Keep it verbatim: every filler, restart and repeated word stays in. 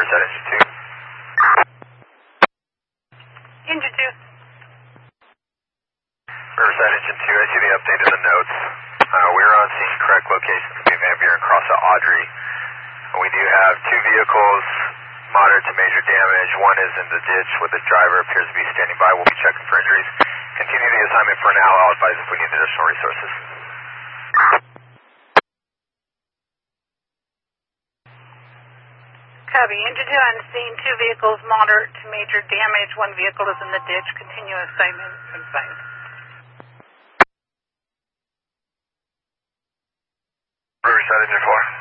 Riverside Engine two. Engine two. Riverside Engine two, I see the update in the notes. Uh, we're on scene, correct locations to be Van Buren across the Audrey. We do have two vehicles, moderate to major damage. One is in the ditch where the driver appears to be standing by. We'll be checking for injuries. Continue the assignment for now. I'll advise if we need additional resources. Copy. Engine two on scene. Two vehicles, moderate to major damage. One vehicle is in the ditch. Continue assignment advised. Riverside Engine four.